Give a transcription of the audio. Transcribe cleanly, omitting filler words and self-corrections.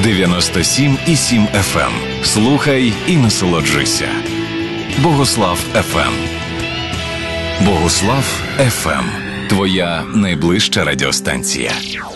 97,7 FM. Слухай і насолоджуйся. Богослав FM. Богослав FM. Твоя найближча радіостанція.